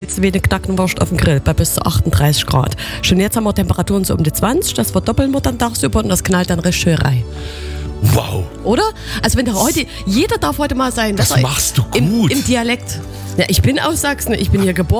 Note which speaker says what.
Speaker 1: geht's wie eine Knackenwurst auf dem Grill bei bis zu 38 Grad. Schon jetzt haben wir Temperaturen so um die 20, das verdoppeln wir dann tagsüber und das knallt dann richtig schön rein.
Speaker 2: Wow.
Speaker 1: Oder? Also wenn du heute, jeder darf heute mal sein.
Speaker 2: Das machst du gut.
Speaker 1: Im Dialekt. Ja, ich bin aus Sachsen, ich bin hier geboren.